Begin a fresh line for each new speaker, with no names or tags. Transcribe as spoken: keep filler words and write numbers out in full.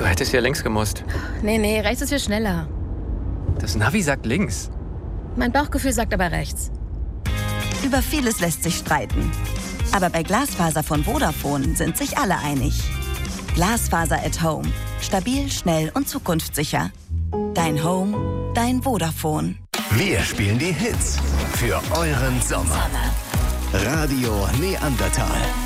Du hättest ja links gemusst.
Nee, nee, rechts ist viel schneller.
Das Navi sagt links.
Mein Bauchgefühl sagt aber rechts.
Über vieles lässt sich streiten. Aber bei Glasfaser von Vodafone sind sich alle einig. Glasfaser at Home. Stabil, schnell und zukunftssicher. Dein Home, dein Vodafone.
Wir spielen die Hits für euren Sommer. Radio Neandertal.